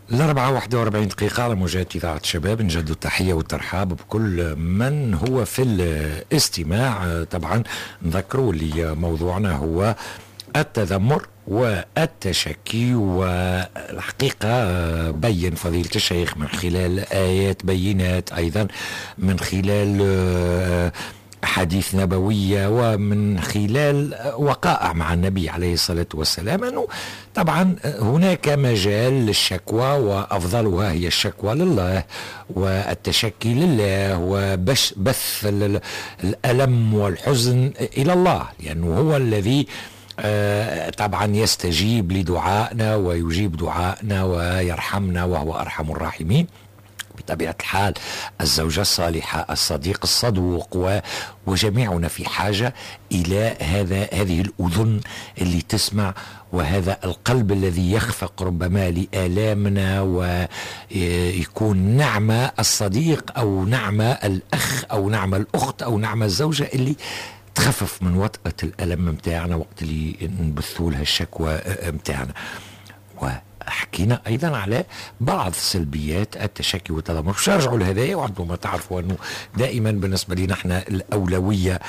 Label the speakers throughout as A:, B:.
A: 41 دقيقة على موجات إذاعة شباب. نجدد التحية والترحاب بكل من هو في الاستماع. طبعا نذكروا اللي موضوعنا هو التذمر والتشكي، والحقيقة بين فضيلة الشيخ من خلال آيات بينات، أيضا من خلال حديث نبوية، ومن خلال وقائع مع النبي عليه الصلاة والسلام، أنه طبعا هناك مجال للشكوى، وأفضلها هي الشكوى لله والتشكي لله وبث الألم والحزن إلى الله، لأنه هو الذي طبعا يستجيب لدعائنا ويجيب دعائنا ويرحمنا، وهو أرحم الراحمين. بطبيعة الحال الزوجة الصالحة، الصديق الصدوق، وجميعنا في حاجة إلى هذه الأذن اللي تسمع، وهذا القلب الذي يخفق ربما لآلامنا، ويكون نعمة الصديق أو نعمة الأخ أو نعمة الأخت أو نعمة الزوجة اللي تخفف من وطأة الألم متاعنا وقت اللي نبثوا لها الشكوى متاعنا. حكينا ايضا على بعض سلبيات التشكي والتذمر. مش نرجعوا لهذا، وعندما تعرفوا انه دائما بالنسبه لنا احنا الاولويه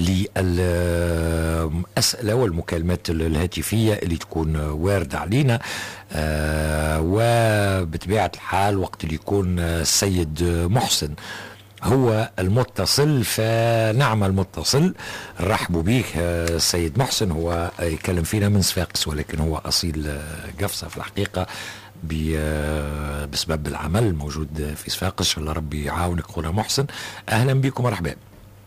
A: للاسئله والمكالمات الهاتفيه اللي تكون وارده علينا، وبطبيعه الحال وقت اللي يكون السيد محسن هو المتصل فنعم المتصل. رحبوا بيك السيد محسن، هو يكلم فينا من صفاقس ولكن هو أصيل قفصة في الحقيقة بسبب العمل الموجود في صفاقس. الله ربي يعاونك خونا محسن، أهلا بكم مرحبا.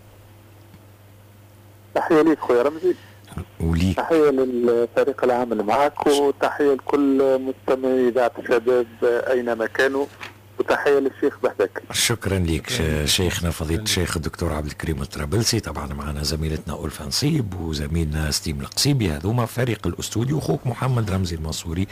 B: تحية ليك خويا رمزي،
A: وليك
B: تحية للفريق العمل معك، وتحية لكل مستمعي إذاعة الشباب أينما كانوا، وتحية للشيخ بهدك.
A: شكرا لك شيخنا فضيلة الشيخ الدكتور عبد الكريم الطرابلسي. طبعا معنا زميلتنا ألفا نصيب وزميلنا ستيم القصيبي، هذوما فريق الاستوديو، أخوك محمد رمزي المنصوري.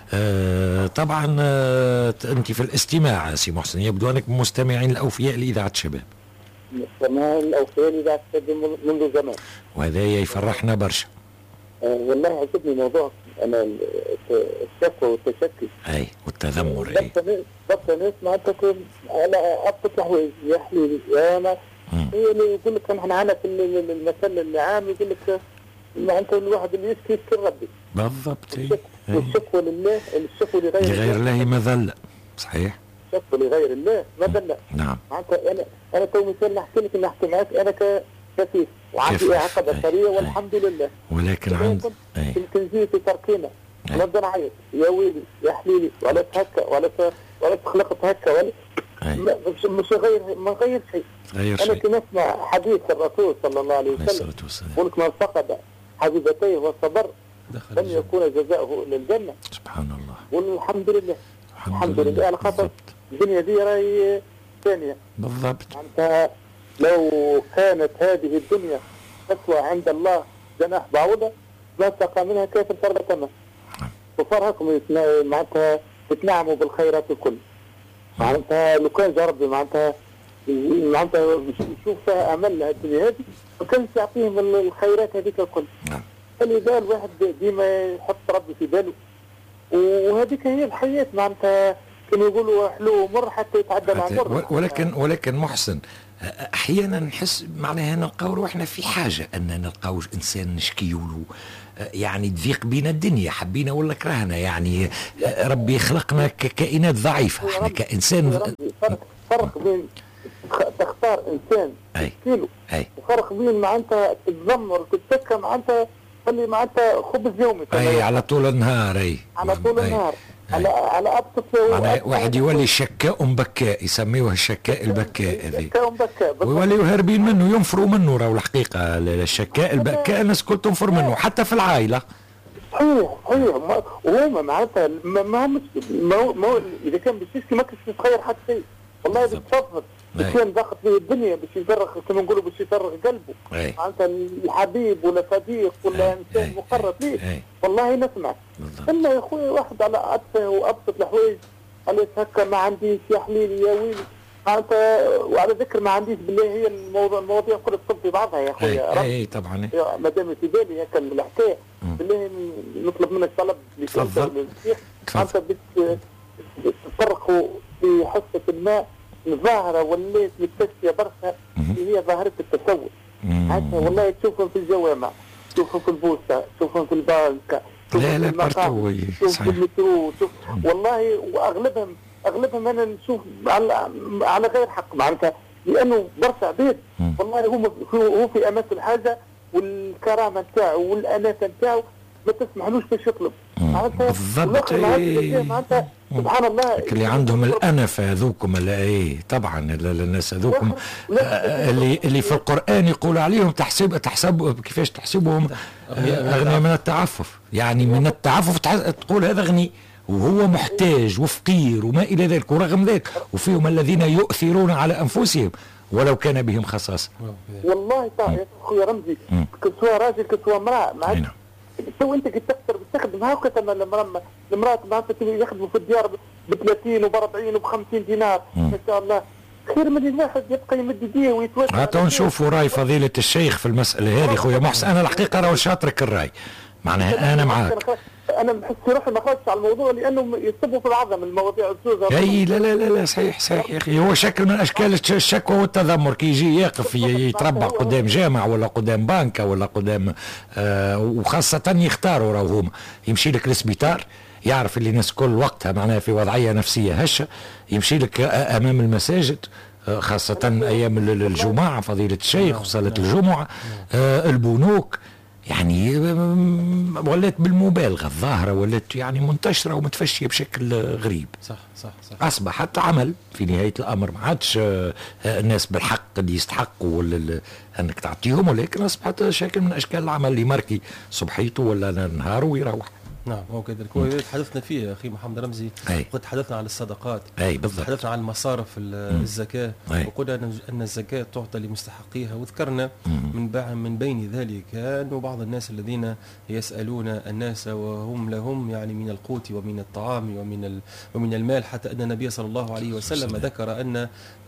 A: طبعا أنت في الاستماع سي محسن، يبدو أنك مستمعين الأوفياء لإذاعة الشباب.
B: مستمعين الأوفياء لإذاعة الشباب منذ زمان،
A: وهذا يفرحنا برشا.
B: والله عجبني موضوع أنا الشكوى والتشكي
A: والتذمر.
B: بس ناس معناتها على أبسط الحوايج يا حليلي يا أنا، هي اللي يقول لك نحن عنا في المثل العام يقول لك معناتها الواحد اللي يشكي ربي.
A: بالضبط.
B: والشكوى لله، الشكوى لغير
A: الله مذلة. صحيح.
B: الشكوى لغير الله مذلة.
A: نعم.
B: معناتها أنا تو مثال نحكي لك، نحكي معك أنا كفيف وعندي إعاقة بصرية والحمد لله،
A: ولكن عند
B: يمكن زي في تركينا نبدا نعيط يا ويلي يا حليلي، ولا هكا ولا تخلقت هكا، ولا مش ما غير شيء. انا كنت نسمع حديث الرسول صلى الله عليه وسلم يقول لك من فقد حبيبتيه والصبر لن يكون جزاؤه الا الجنه.
A: سبحان الله.
B: والحمد لله الحمد لله على خاطر الدنيا دي راهي ثانيه.
A: بالضبط.
B: معناتها لو كانت هذه الدنيا تسوى عند الله جناح بعوضه ما سقى منها كافر شربة ماء. وفرحكم معناتها تتنعموا بالخيرات الكل. معناتها لو كان جا ربي معناتها يشوف فيها امل الدنيا هذه ما كانش يعطيهم الخيرات هذيك الكل. فلذا الواحد ديما يحط ربي في باله، وهذيك هي الحياه. معناتها كانوا يقولوا حلو ومر حتى يتعدى مع مر.
A: ولكن محسن احيانا نحس معناها نلقاو روحنا في حاجه ان نلقاو انسان نشكيو له، يعني تضيق بينا الدنيا حبينا ولا كرهنا، يعني ربي خلقنا ككائنات ضعيفه احنا كانسان.
B: فرق بين تختار انسان تشكيله، وفرق بين معناتها تتذمر تتسكى معناتها خلي معناتها خبز يومي
A: على طول النهار.
B: على طول النهار على ابسط
A: واحد يولي شكاء بكاء، يسميوه الشكاء البكاء هذه،
B: بكاء
A: ويوليوا هاربين منه ينفروا منه. راهو الحقيقه الشكاء البكاء الناس كل تنفر منه حتى في العائله.
B: صحيح وهما معناتها ما اذا كان باش يشكي ما كانش يتغير حتى شيء، والله بتصفر كان ضغط به الدنيا باش يفرغ كما نقولوا باش يفرغ قلبه. معناتها الحبيب ولا صديق ولا انسان مقرب ليه والله نسمع. اما يا اخوي واحد على اتفه وابسط الحوايج على هكا ما عنديش يا حليلي يا ويلي معناتها. وعلى ذكر ما عنديش بالله هي المواضيع كلها تصب في بعضها يا اخويا.
A: طبعا
B: ما دام في بالي هكا الحكايه بالله نطلب منك طلب
A: تفضل.
B: معناتها فرقوا في حصة الماء ظاهرة وليت متفشية برشا اللي هي ظاهرة التسول. حتى والله تشوفهم في الجوامع، تشوفهم في البوسة، تشوفهم في البنك،
A: لا لا بارتو
B: تشوفهم في المترو، والله واغلبهم انا نشوف على غير حق معناتها، لانه برشا عباد والله هو في امس الحاجه والكرامه نتاعو والاناثه نتاعو ما تسمحلوش باش يطلب معناتها
A: بالضبط.
B: معناتها سبحان الله
A: اللي عندهم الأنفة هذوكم طبعا الناس هذوكم اللي في القرآن يقول عليهم تحسب كيفاش تحسبهم أغنياء من التعفف، يعني من التعفف تقول هذا غني وهو محتاج وفقير وما إلى ذلك، ورغم ذلك وفيهم الذين يؤثرون على أنفسهم ولو كان بهم خصاصة.
B: والله يا خويا رمزي كسوة راجل كسوة امرأة تو انت تستخدم هاكا المرأة معناتها يخدموا في الديار ب 30 وب 40 وب 50 دينار ما شاء الله، خير من الواحد يبقى يمد يديه ويتوسع.
A: هاتوا نشوفوا راي فضيلة الشيخ في المسألة هذه خويا محسن. أنا الحقيقة راهو شاطرك الراي، معناها أنا معاك.
B: انا بحس روحي ما خرجتش على الموضوع لانه يصبوا في العظم المواضيع الزوزة.
A: اي لا صحيح يا اخي، هو شكل من اشكال الشكوى والتذمر كي يجي يقف يتربع قدام جامع ولا قدام بنكه ولا قدام وخاصه يختاروا راهو هما، يمشي لك للسبيطار يعرف اللي الناس كل وقتها معناها في وضعيه نفسيه هشه، يمشي لك امام المساجد خاصه ايام الجمعه فضيله الشيخ وصلاه الجمعه، البنوك يعني ولات بالمبالغه الظاهره، ولات يعني منتشره ومتفشيه بشكل غريب.
C: صح
A: اصبحت عمل في نهايه الامر، ما عادش الناس بالحق اللي يستحقوا انك تعطيهم، ولكن اصبحت شكل من اشكال العمل اللي مركي صبحيته ولا نهاره ويروح.
C: نعم هو كذلك، هو تحدثنا فيه اخي محمد رمزي، قد تحدثنا عن الصدقات، تحدثنا عن المصارف الزكاه، وقلنا ان الزكاه تعطى لمستحقيها، وذكرنا من بين ذلك انه بعض الناس الذين يسالون الناس وهم لهم يعني من القوت ومن الطعام ومن المال، حتى ان النبي صلى الله عليه وسلم ذكر ان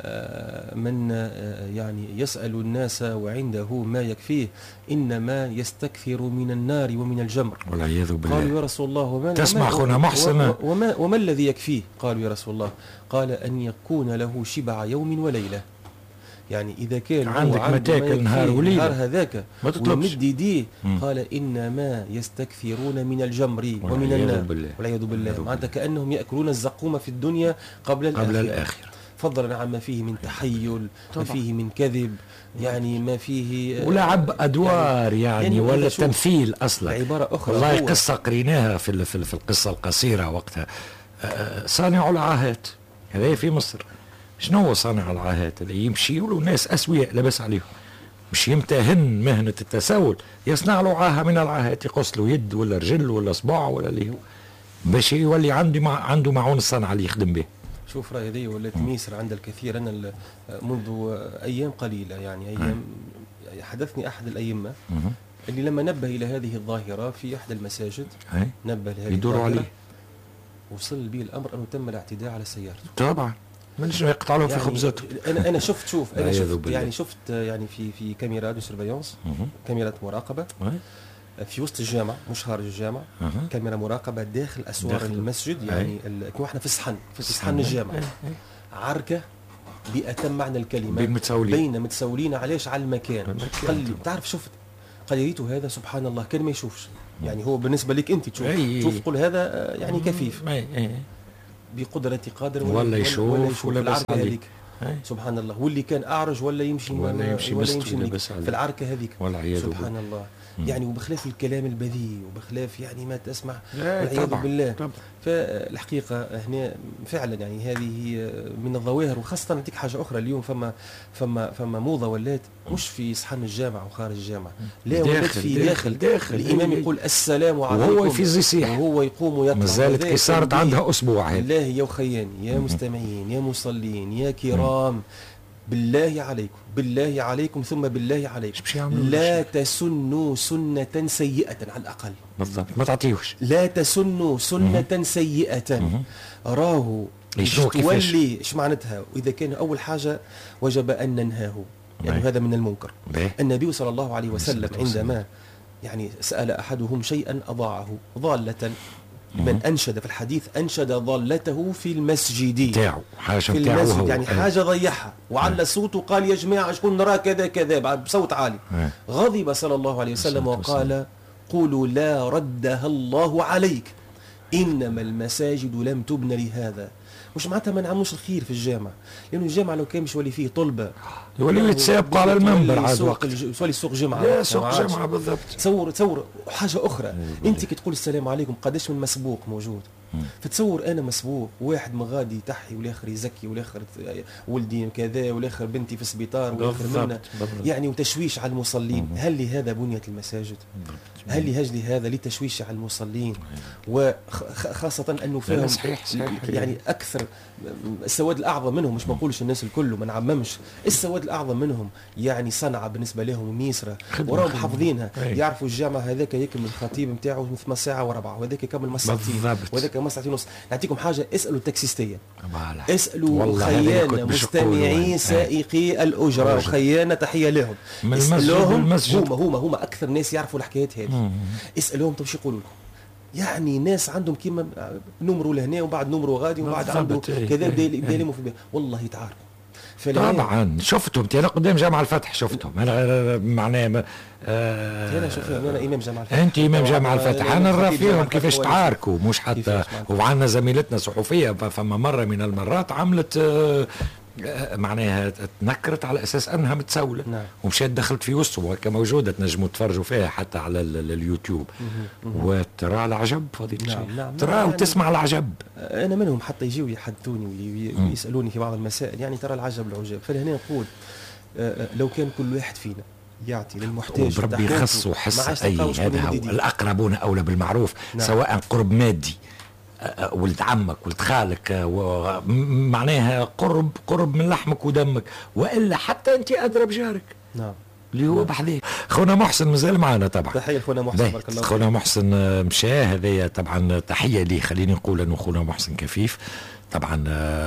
C: من يعني يسال الناس وعنده ما يكفيه انما يستكثر من النار ومن الجمر
A: والعياذ بالله.
C: رسول الله
A: تسمع أخونا محسن
C: وما الذي يكفيه؟ قالوا يا رسول الله، قال أن يكون له شبع يوم وليلة، يعني إذا كان
A: عندك متاكل نهار وليلة
C: هذاك ويمد يديه، قال إنما يستكثرون من الجمر ومن النار والعياذ بالله، معناتها كأنهم يأكلون الزقوم في الدنيا قبل الآخرة، فضلا عن ما فيه من تحيل، ما فيه من كذب، يعني ما فيه
A: ولعب ادوار يعني ولا تمثيل اصلا.
C: بعباره اخرى
A: والله قصه قريناها في القصه القصيره وقتها، صانع العاهات هذا في مصر. شنو هو صانع العاهات؟ اللي يمشي له ناس اسوياء لبس عليهم، مش يمتهن مهنه التسول، يصنع له عاهه من العاهات، يقص له يد ولا رجل ولا صباع ولا اللي هو باش يولي عنده معون الصنعه اللي يخدم به.
C: شوف رأي هذه ولات ميسر عند الكثير. أنا منذ أيام قليلة يعني أيام حدثني أحد الأئمة اللي لما نبه إلى هذه الظاهرة في أحد المساجد، نبه لهذه
A: يدوروا عليه،
C: وصل بي الأمر أنه تم الاعتداء على سيارته.
A: طبعا منش يقطع لهم في خبزتهم.
C: أنا شفت يعني في كاميرا دو سيرفيونس، كاميرا مراقبة في وسط الجامع مش خارج الجامع، كاميرا مراقبة داخل أسوار المسجد، يعني احنا في صحن الجامع، عركة بأتم معنى الكلمة بين متسولين. علاش؟ على المكان. قال لي تعرف شفت قريته هذا سبحان الله كان ما يشوفش، يعني هو بالنسبة لك أنت تشوف تقول هذا يعني كفيف بقدرة قادر
A: ولا يشوف ولا
C: العركة هذيك سبحان الله، واللي كان أعرج ولا يمشي في العركة هذيك سبحان الله، يعني وبخلاف الكلام البذيء وبخلاف يعني ما تسمع والعياذ بالله. فالحقيقة هنا فعلا يعني هذه من الظواهر، وخاصة نعطيك حاجة أخرى اليوم فما موضة ولات مش في صحن الجامع وخارج الجامع، لا ولات في داخل الإمام يقول السلام عليكم
A: وهو في زيسيح
C: وهو يقوم ويطلع.
A: مازالت كي صارت عندها أسبوع.
C: بالله يا خياني يا مستمعين يا مصلين يا كرام، بالله عليكم ثم بالله عليكم لا تسنوا سنة سيئة على الأقل.
A: بالضبط ما تعطيوش.
C: لا تسنوا سنة سيئة. راه تولي ايش معناتها؟ وإذا كان أول حاجة وجب أن ننهاه، يعني هذا من المنكر. النبي صلى الله عليه وسلم عندما يعني سأل أحدهم شيئا أضاعه ضالة، لمن أنشد في الحديث أنشد ضالته في المسجد
A: تاعو حاجة
C: في المسجد، يعني حاجة ضيعها وعلى صوته قال يا جماعة شكون نرى كذا كذا بعد بصوت عالي. غضب صلى الله عليه وسلم وقال قولوا لا ردها الله عليك إنما المساجد لم تبن لهذا. مش معناتها ما نعملوش الخير في الجامع، لأنه الجامع لو كان مش ولي فيه طلبة
A: يولي يتسابقوا على المنبر عاد وقت
C: يولي سوق جمعة.
A: لا سوق جمعة بالضبط.
C: تصور حاجة أخرى، أنت كي تقول السلام عليكم قداش من مسبوق موجود، فتصور أنا مسبوق واحد مغادي تحي والآخر يزكي والآخر ولدي كذا والآخر بنتي في السبيطار والآخر منا يعني وتشويش على المصلين. هل لهذا بنيت المساجد؟ هل لهذا لتشويش على المصلين؟ وخاصة أنه فيهم يعني أكثر السواد الأعظم منهم، مش بنقولش الناس الكل ما نعممش، السواد الأعظم منهم يعني صنعة بالنسبة لهم ميسرة وراهم حافظينها، يعرفوا الجامعة هذاك يكمل الخطيب نتاعو 8 ساعة و4 وهذاك يكمل مساعتين وهذاك مساعتين ونص. نعطيكم حاجة، اسألوا التاكسيستية، اسألوا خيانة مستمعي سائقي الأجرة وخيانة تحية لهم، اسألوهم هم أكثر ناس يعرفوا الحكايات هذه. اسألوهم طب شو يقولوا لكم؟ يعني ناس عندهم كيما نمروا لهنا وبعد نمروا غادي وبعد عنده كذا بدا يلموا في البيت، والله يتعاركوا.
A: طبعا شفتهم انا قدام جامع الفتح، شفتهم انا معناه
C: انا شوفهم انا امام جامع الفتح،
A: انت امام جامع الفتح، انا نرى فيهم كيفاش تعاركوا مش حتى. وعندنا زميلتنا صحفيه فما مره من المرات عملت معناها تنكرت على اساس انها متسوله.
C: نعم.
A: ومشات دخلت في وسطهم وهكا موجوده تنجموا تفرجوا فيها حتى على اليوتيوب. وترى العجب فضيلة الشيخ.
C: نعم.
A: ترى وتسمع العجب.
C: انا منهم حتى يجيوا يحدثوني ويسالوني في بعض المسائل، يعني ترى العجب العجاب. فلهنا نقول لو كان كل واحد فينا يعطي للمحتاج
A: ربي يخص وحس اي هذا هو الاقربون اولى بالمعروف. نعم. سواء قرب مادي ولد عمك ولد خالك معناها قرب من لحمك ودمك، والا حتى انت ادرى بجارك.
C: نعم.
A: اللي هو بحذاك. خونا محسن مازال معنا طبعا.
C: تحيه لخونا محسن بارك الله.
A: خونا محسن مشى هذايا طبعا تحيه ليه، خليني نقول انه خونا محسن كفيف طبعا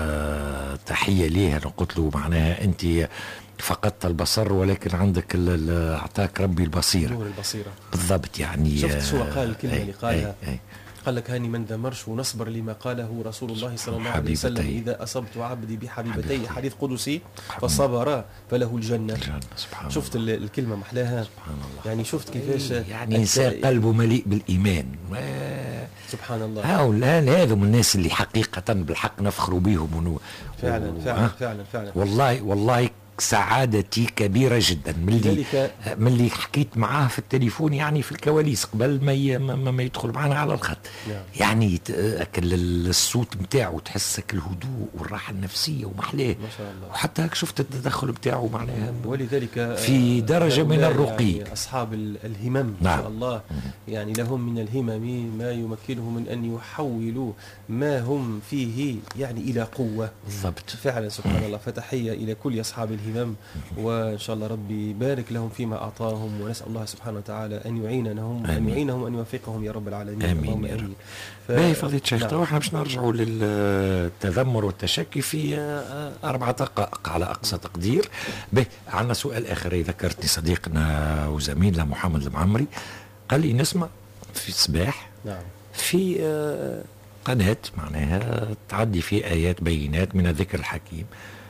A: تحيه ليه. انا قلت له معناها انت فقدت البصر ولكن عندك اعطاك ربي البصيره.
C: نور البصيره
A: بالضبط. يعني
C: شفت شو قال الكلمه اللي قالها؟ قال لك هاني من دمرش ونصبر لما قاله رسول الله صلى الله عليه وسلم إذا أصبت عبدي بحبيبتي حديث قدسي فصبر فله الجنة. شفت الكلمة محلاها سبحان الله. يعني شفت كيفاش
A: يعني إنسان قلبه مليء بالإيمان
C: سبحان الله.
A: هذا من الناس اللي حقيقة بالحق نفخروا بهم.
C: فعلا
A: والله سعادتي كبيرة جدا من اللي حكيت معاه في التليفون، يعني في الكواليس قبل ما يدخل معنا على الخط. يعني الصوت متاعه تحسك الهدوء والراحة النفسية ومحلاه
C: ما شاء الله.
A: وحتى هيك شفت التدخل متاعه معناها
C: ولذلك
A: في درجة من الرقي.
C: يعني أصحاب الهمم إن شاء الله يعني لهم من الهمم ما يمكنهم من أن يحولوا ما هم فيه يعني إلى قوة.
A: بالضبط.
C: فعلا سبحان الله. فتحية إلى كل أصحاب الهمم، وإن شاء الله ربي يبارك لهم فيما أعطاهم، ونسأل الله سبحانه وتعالى أن يعينهم وأن يوفقهم يا رب العالمين.
A: آمين يا رب. باهي فضيلة الشيخ. تو احنا باش نرجعوا للتذمر والتشكي في 4 دقائق على أقصى تقدير. باهي عندنا سؤال آخر ذكرتني صديقنا وزميلنا محمد المعمري، قال لي نسمع في الصباح
C: نعم
A: في قناة معناها تعدي في آيات بينات من الذكر الحكيم،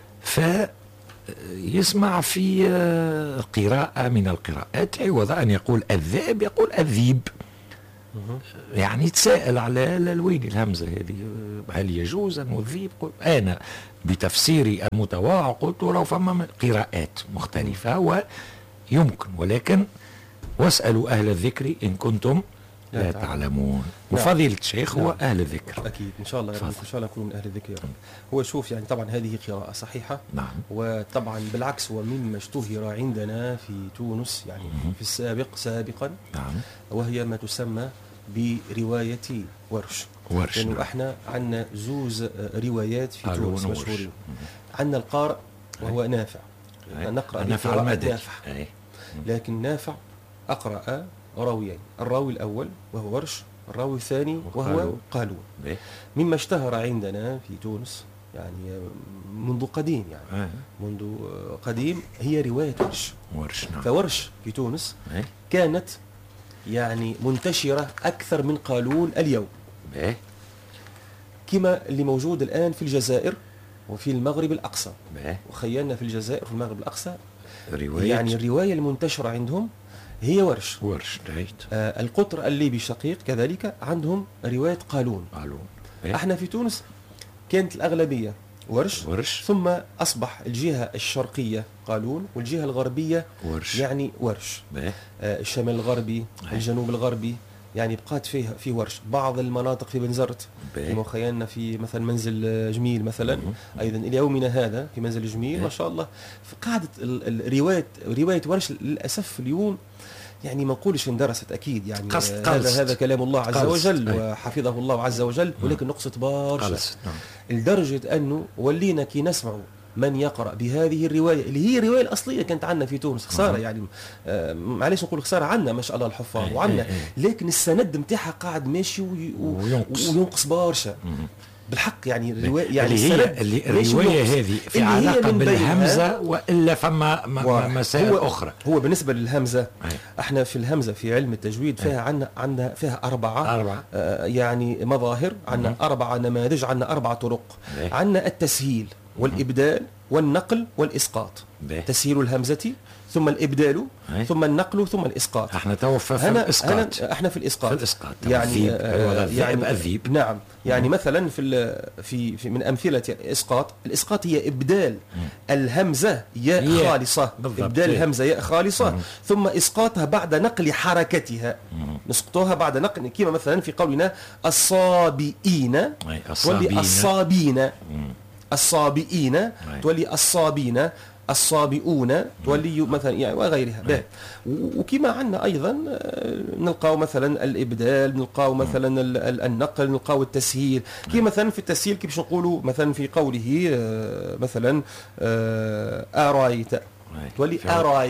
A: يسمع في قراءة من القراءات عوض أن يقول الذئب يقول الذيب. يعني يتساءل على الوين الهمزة هذه، هل يجوز أن الذيب؟ أنا بتفسيري المتواضع قلت لو فما قراءات مختلفة ويمكن، ولكن واسألوا أهل الذكر إن كنتم لا تعلمون. وفضيلة الشيخ هو أهل الذكر.
C: أكيد إن شاء الله إن شاء الله نكون من أهل الذكر. هو شوف يعني طبعا هذه قراءة صحيحة.
A: نعم.
C: وطبعا بالعكس ومما اشتهر عندنا في تونس يعني في السابق سابقا.
A: نعم.
C: وهي ما تسمى برواية ورش. لأنه يعني احنا عندنا زوز روايات في تونس مشهورين. عندنا القارئ وهو نافع. نقرأ
A: نافع المدني.
C: لكن نافع أقرأ راويين، الراوي الأول وهو ورش، الراوي الثاني وهو قالون. مما اشتهر عندنا في تونس يعني منذ قديم يعني منذ قديم هي رواية ورش.
A: نعم.
C: فورش في تونس كانت يعني منتشرة أكثر من قالون اليوم. كما اللي موجود الآن في الجزائر وفي المغرب الأقصى. وخيالنا في الجزائر وفي المغرب الأقصى يعني الرواية المنتشرة عندهم هي ورش. القطر الليبي الشقيق كذلك عندهم رواية قالون. احنا في تونس كانت الأغلبية ورش ثم أصبح الجهة الشرقية قالون والجهة الغربية يعني ورش. الشمال الغربي الجنوب الغربي يعني بقات فيه ورش. بعض المناطق في بنزرت كما خيالنا في مثلا منزل جميل مثلا أيضا إلى يومنا هذا في منزل جميل ما شاء الله. فقاعدة رواية ورش للأسف اليوم يعني ما نقولش اندرست أكيد يعني هذا كلام الله عز وجل وحفظه الله عز وجل ولكن نقصت برشا لدرجة أنه ولينا كي نسمع من يقرأ بهذه الرواية اللي هي الرواية الأصلية كانت عندنا في تونس خسارة يعني معليش نقول خسارة عنا ما شاء الله الحفاظ وعنا لكن السند متاعها قاعد ماشي وينقص برشا بالحق يعني الرواية يعني
A: الرواية هذه في علاقة بالهمزة وإلا فما مسائل أخرى.
C: هو بالنسبة للهمزة احنا في الهمزة في علم التجويد فيها عندنا فيها أربعة يعني مظاهر عندنا 4 نماذج عندنا 4 طرق. عندنا التسهيل والإبدال والنقل والإسقاط. تسهيل الهمزة ثم الإبدال ثم النقل ثم الإسقاط.
A: احنا توفى في الإسقاط.
C: احنا في الإسقاط
A: يعني الذئب.
C: نعم يعني مثلا في من أمثلة الإسقاط هي إبدال الهمزة ياء خالصة. إبدال الهمزة ياء خالصة ثم إسقاطها بعد نقل حركتها. نسقطها بعد نقل كما مثلا في قولنا الصابئين تولي الصابين الصابئين تولي الصابين الصابئون تولي مثلا يعني وغيرها. وكما عندنا ايضا نلقاو مثلا الابدال نلقاو مثلا النقل نلقاو التسهيل. كي مثلا في التسهيل كيف نقولوا مثلا في قوله مثلا ارايت تولي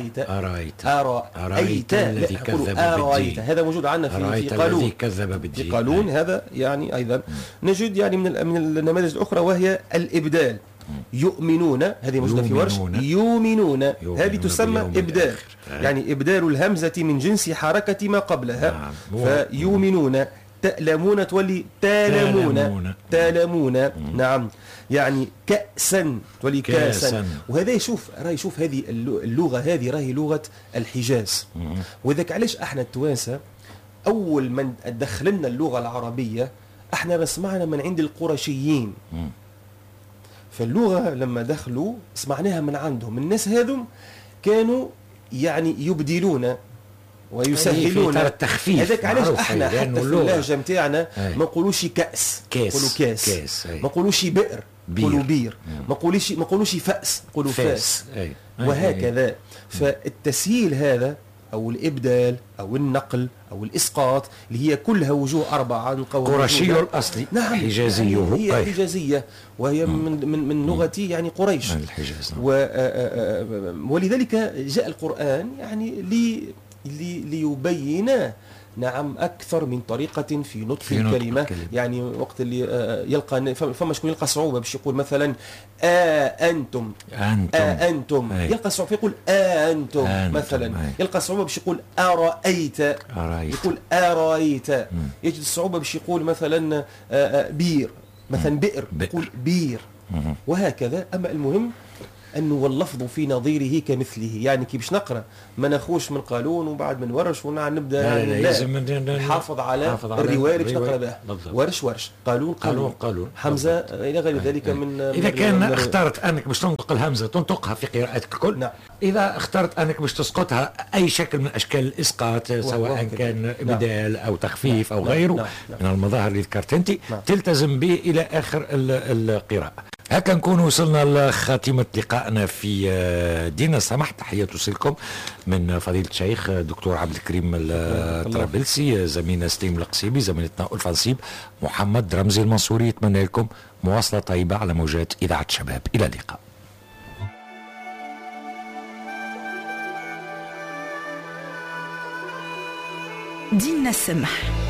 C: أرايت
A: الذي كذب بالدين.
C: هذا موجود عندنا في قالون.
A: الذي كذب بالدين.
C: في قالون هذا يعني أيضا نجد يعني من النماذج الأخرى وهي الإبدال. يؤمنون هذه موجودة في ورش. يؤمنون هذه تسمى إبدال يعني إبدال الهمزة من جنس حركة ما قبلها. فيؤمنون. تألمون تولي تالمون. نعم يعني كأسا تولي كاسا. وهذا يشوف هذه اللغة هذه راهي لغة الحجاز. وذاك علاش احنا التوانسة أول من دخلنا اللغة العربية احنا سمعنا من عند القرشيين. فاللغة لما دخلوا سمعناها من عندهم. الناس هذم كانوا يعني يبدلون ويسهلون
A: التخفيف.
C: هذاك علاش احنا حتى في اللهجه نتاعنا ما نقولوش كاس نقولوا كاس. ما نقولوش بئر نقولوا بير. ما نقولوش فاس نقولوا فاس. وهكذا. فالتسهيل هذا او الابدال او النقل او الاسقاط اللي هي كلها وجوه 4
A: قرشي الاصلي.
C: نعم
A: حجازي.
C: هي حجازيه وهي من لغه يعني قريش
A: الحجاز.
C: ولذلك جاء القرآن يعني ليبين نعم أكثر من طريقة في نطق الكلمة. يعني وقت اللي يلقى فما شكون يلقى صعوبة باش يقول مثلا أنتم يلقى صعوبة يقول أنتم مثلا. يلقى صعوبة باش يقول أرأيت يقول أرأيت. يجد الصعوبة باش يقول مثلا بير مثلا بئر يقول بير وهكذا. أما المهم أنه واللفظ في نظيره كمثله يعني كي باش نقرأ ما نخوش من قالون وبعد من ورش لا نحافظ على الرواية اللي باش نقرأ بها. ورش قالون حمزة إلى غير ذلك. من
A: إذا كان اخترت أنك باش تنطق الهمزة تنطقها في قراءتك الكل.
C: نعم.
A: إذا اخترت أنك باش تسقطها أي شكل من أشكال الإسقاط سواء كان إبدال أو تخفيف أو غيره من المظاهر اللي ذكرت أنت تلتزم به إلى آخر القراءة. هكا نكون وصلنا لخاتمة لقائنا في دين السمح. تحية توصلكم من فضيلة الشيخ دكتور عبد الكريم الطرابلسي، زميلنا سليم القصيبي، زميلتنا ألفا نصيب، محمد رمزي المنصوري. يتمنى لكم مواصلة طيبة على موجات إذاعة شباب. إلى اللقاء.
D: دين السمح.